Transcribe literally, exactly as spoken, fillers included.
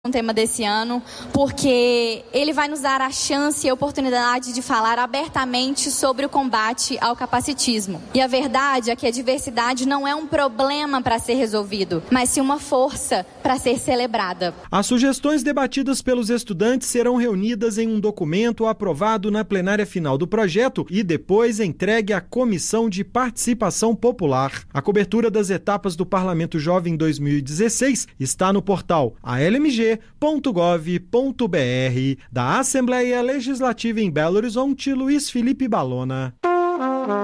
um tema desse ano, porque ele vai nos dar a chance e a oportunidade de falar abertamente sobre o combate ao capacitismo. E a verdade é que a diversidade não é um problema para ser resolvido, mas sim uma força para ser celebrada. As sugestões debatidas pelos estudantes serão reunidas em um documento aprovado na plenária final do projeto e depois entregue à Comissão de Participação Popular. A cobertura das etapas do Parlamento Jovem dois mil e dezesseis está no portal a l m g ponto gov ponto b r. Da Assembleia Legislativa em Belo Horizonte, Luiz Felipe Balona.